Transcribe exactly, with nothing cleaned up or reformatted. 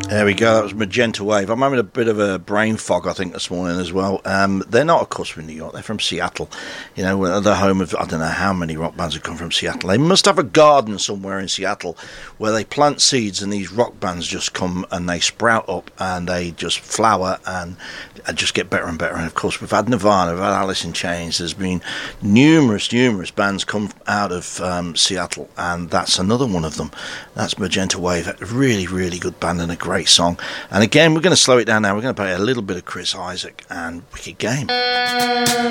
There we go, that was Magenta Wave. I'm having a bit of a brain fog, I think, this morning as well. Um, they're not, of course, from New York, they're from Seattle. You know, they're home of, I don't know how many rock bands have come from Seattle. They must have a garden somewhere in Seattle where they plant seeds and these rock bands just come and they sprout up and they just flower and, and just get better and better. And, of course, we've had Nirvana, we've had Alice in Chains. There's been numerous, numerous bands come out of um, Seattle, and that's another one of them. That's Magenta Wave. A really, really good band and a great song. And again, we're going to slow it down now. We're going to play a little bit of Chris Isaak and Wicked Game.